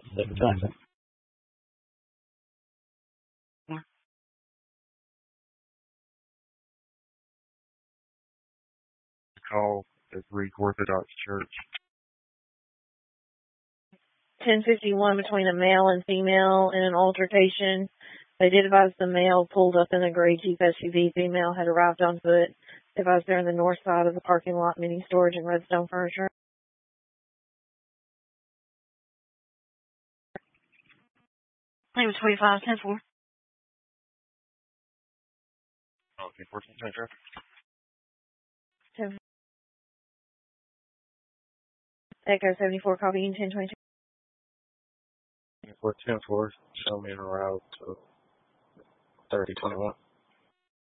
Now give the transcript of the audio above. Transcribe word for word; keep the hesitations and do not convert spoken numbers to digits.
Done. Call the Greek Orthodox Church. ten fifty-one between a male and female in an altercation. They did advise the male pulled up in a gray Jeep S U V. Female had arrived on foot. They advised they're in the north side of the parking lot, mini storage and Redstone Furniture. Name was twenty-five ten four. Okay, fourteen ten traffic. Echo seventy-four, copy ten twenty-two. For ten four, show me a route to thirty twenty-one.